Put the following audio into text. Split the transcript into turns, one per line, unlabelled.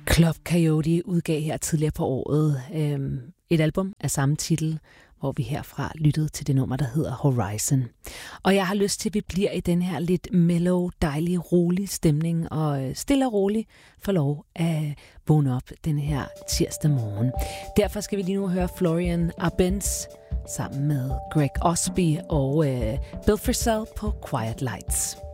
Club Coyote udgav her tidligere på året et album af samme titel, hvor vi herfra lyttede til det nummer, der hedder Horizon. Og jeg har lyst til, at vi bliver i den her lidt mellow, dejlig, rolig stemning, og stille og roligt får lov at vågne op den her tirsdag morgen. Derfor skal vi lige nu høre Florian Arbenz sammen med Greg Osby og Bill Frisell på Quiet Lights.